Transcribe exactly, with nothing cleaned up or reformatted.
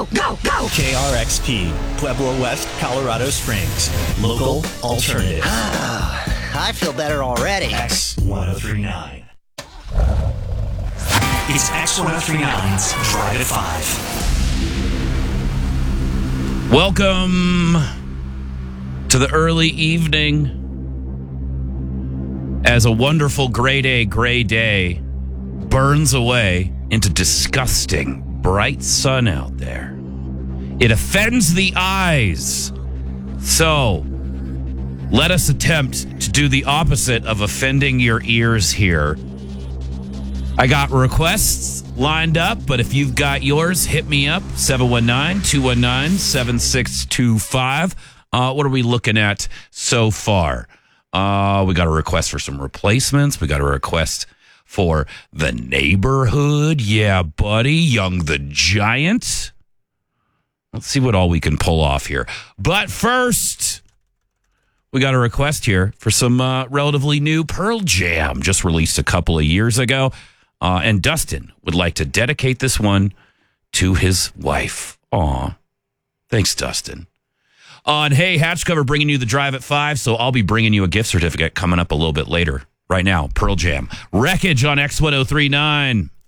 go, go, go! K R X P, Pueblo West, Colorado Springs. Local alternative. I feel better already. X ten thirty-nine. It's X ten thirty-nine's Drive at five. Welcome to the early evening as a wonderful gray day, gray day burns away into disgusting bright sun out there. It offends the eyes. So let us attempt to do the opposite of offending your ears here. I got requests lined up, but if you've got yours, hit me up, seven one nine, two one nine, seven six two five. Uh, what are we looking at so far? Uh, we got a request for some replacements. We got a request for The Neighborhood. Yeah, buddy. Young the Giant. Let's see what all we can pull off here. But first, we got a request here for some uh, relatively new Pearl Jam, just released a couple of years ago. Uh, and Dustin would like to dedicate this one to his wife. Aw. Thanks, Dustin. Uh, and hey, Hatch Cover bringing you the Drive at five, so I'll be bringing you a gift certificate coming up a little bit later. Right now, Pearl Jam. Wreckage on X ten thirty-nine.